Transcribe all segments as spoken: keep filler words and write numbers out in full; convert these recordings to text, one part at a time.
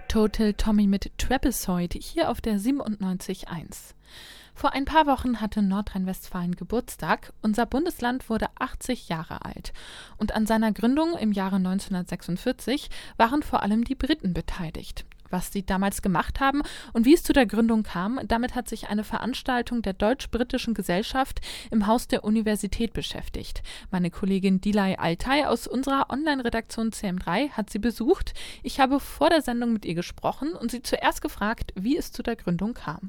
Total Tommy mit Trapezoid hier auf der siebenundneunzig Komma eins. Vor ein paar Wochen hatte Nordrhein-Westfalen Geburtstag. Unser Bundesland wurde achtzig Jahre alt. Und an seiner Gründung im Jahre neunzehnhundertsechsundvierzig waren vor allem die Briten beteiligt. Was sie damals gemacht haben und wie es zu der Gründung kam, damit hat sich eine Veranstaltung der Deutsch-Britischen Gesellschaft im Haus der Universität beschäftigt. Meine Kollegin Dilay Altay aus unserer Online-Redaktion C M drei hat sie besucht. Ich habe vor der Sendung mit ihr gesprochen und sie zuerst gefragt, wie es zu der Gründung kam.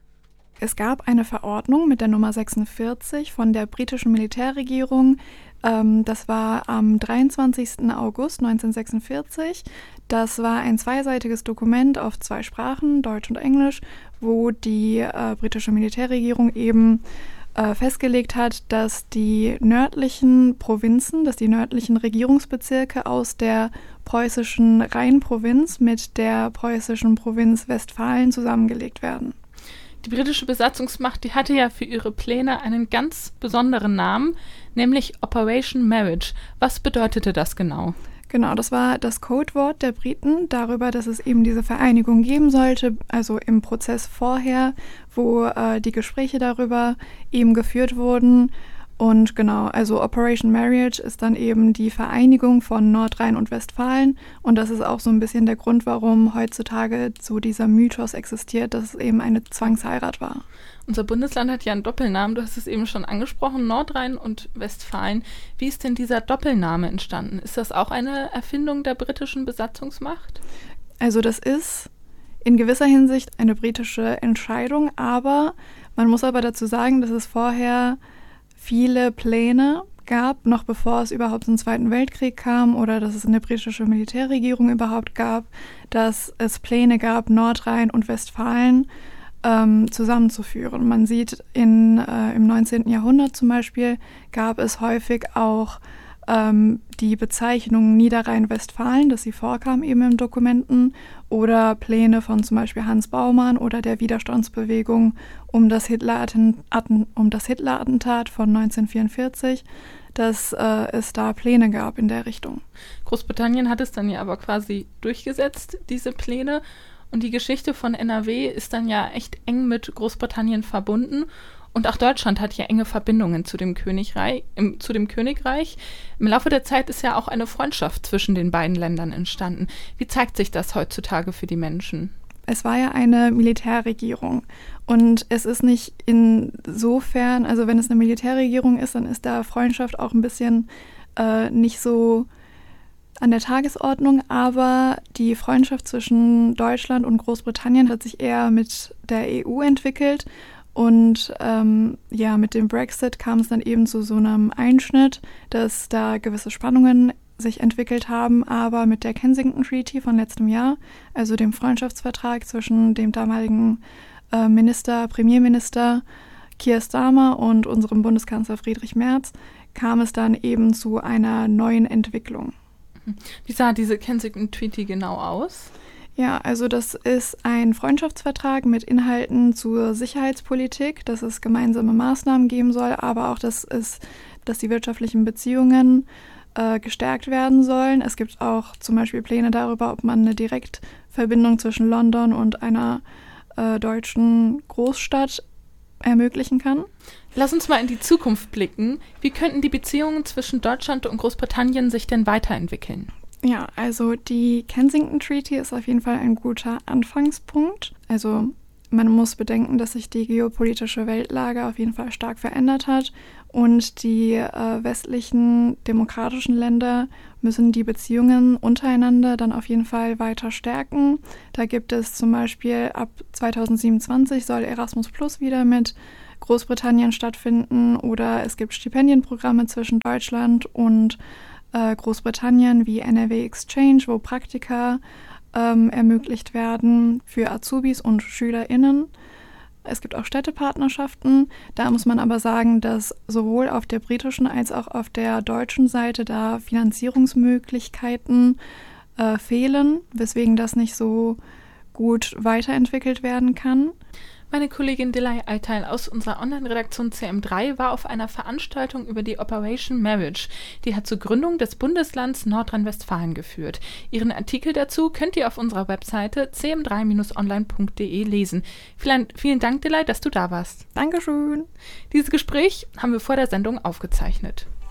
Es gab eine Verordnung mit der Nummer sechsundvierzig von der britischen Militärregierung. Ähm, das war am dreiundzwanzigsten August neunzehnhundertsechsundvierzig. Das war ein zweiseitiges Dokument auf zwei Sprachen, Deutsch und Englisch, wo die äh, britische Militärregierung eben äh, festgelegt hat, dass die nördlichen Provinzen, dass die nördlichen Regierungsbezirke aus der preußischen Rheinprovinz mit der preußischen Provinz Westfalen zusammengelegt werden. Die britische Besatzungsmacht, die hatte ja für ihre Pläne einen ganz besonderen Namen, nämlich Operation Marriage. Was bedeutete das genau? Genau, das war das Codewort der Briten darüber, dass es eben diese Vereinigung geben sollte, also im Prozess vorher, wo äh, die Gespräche darüber eben geführt wurden. Und genau, also Operation Marriage ist dann eben die Vereinigung von Nordrhein und Westfalen. Und das ist auch so ein bisschen der Grund, warum heutzutage so dieser Mythos existiert, dass es eben eine Zwangsheirat war. Unser Bundesland hat ja einen Doppelnamen, du hast es eben schon angesprochen, Nordrhein und Westfalen. Wie ist denn dieser Doppelname entstanden? Ist das auch eine Erfindung der britischen Besatzungsmacht? Also das ist in gewisser Hinsicht eine britische Entscheidung, aber man muss aber dazu sagen, dass es vorher viele Pläne gab, noch bevor es überhaupt zum Zweiten Weltkrieg kam oder dass es eine britische Militärregierung überhaupt gab, dass es Pläne gab, Nordrhein und Westfalen ähm, zusammenzuführen. Man sieht in, äh, im neunzehnten Jahrhundert zum Beispiel gab es häufig auch ähm, die Bezeichnung Niederrhein-Westfalen, dass sie vorkam eben in Dokumenten, oder Pläne von zum Beispiel Hans Baumann oder der Widerstandsbewegung um das Hitler-Attentat, um das Hitler-Attentat von neunzehnhundertvierundvierzig, dass äh, es da Pläne gab in der Richtung. Großbritannien hat es dann ja aber quasi durchgesetzt, diese Pläne. Und die Geschichte von N R W ist dann ja echt eng mit Großbritannien verbunden. Und auch Deutschland hat ja enge Verbindungen zu dem Königreich. Im, zu dem Königreich. Im Laufe der Zeit ist ja auch eine Freundschaft zwischen den beiden Ländern entstanden. Wie zeigt sich das heutzutage für die Menschen? Es war ja eine Militärregierung und es ist nicht insofern, also wenn es eine Militärregierung ist, dann ist da Freundschaft auch ein bisschen äh, nicht so an der Tagesordnung, aber die Freundschaft zwischen Deutschland und Großbritannien hat sich eher mit der E U entwickelt. Und ähm, ja, mit dem Brexit kam es dann eben zu so einem Einschnitt, dass da gewisse Spannungen sich entwickelt haben, aber mit der Kensington Treaty von letztem Jahr, also dem Freundschaftsvertrag zwischen dem damaligen äh, Minister, Premierminister Keir Starmer und unserem Bundeskanzler Friedrich Merz, kam es dann eben zu einer neuen Entwicklung. Wie sah diese Kensington Treaty genau aus? Ja, also das ist ein Freundschaftsvertrag mit Inhalten zur Sicherheitspolitik, dass es gemeinsame Maßnahmen geben soll, aber auch, dass, es, dass die wirtschaftlichen Beziehungen äh, gestärkt werden sollen. Es gibt auch zum Beispiel Pläne darüber, ob man eine Direktverbindung zwischen London und einer äh, deutschen Großstadt ermöglichen kann. Lass uns mal in die Zukunft blicken. Wie könnten die Beziehungen zwischen Deutschland und Großbritannien sich denn weiterentwickeln? Ja, also die Kensington Treaty ist auf jeden Fall ein guter Anfangspunkt. Also man muss bedenken, dass sich die geopolitische Weltlage auf jeden Fall stark verändert hat und die äh, westlichen demokratischen Länder müssen die Beziehungen untereinander dann auf jeden Fall weiter stärken. Da gibt es zum Beispiel ab zweitausendsiebenundzwanzig soll Erasmus Plus wieder mit Großbritannien stattfinden oder es gibt Stipendienprogramme zwischen Deutschland und Großbritannien wie N R W Exchange, wo Praktika ähm, ermöglicht werden für Azubis und SchülerInnen. Es gibt auch Städtepartnerschaften. Da muss man aber sagen, dass sowohl auf der britischen als auch auf der deutschen Seite da Finanzierungsmöglichkeiten äh, fehlen, weswegen das nicht so gut weiterentwickelt werden kann. Meine Kollegin Dilay Alteil aus unserer Online-Redaktion C M drei war auf einer Veranstaltung über die Operation Marriage. Die hat zur Gründung des Bundeslands Nordrhein-Westfalen geführt. Ihren Artikel dazu könnt ihr auf unserer Webseite c m drei Bindestrich online punkt d e lesen. Vielen, vielen Dank, Dilay, dass du da warst. Dankeschön. Dieses Gespräch haben wir vor der Sendung aufgezeichnet.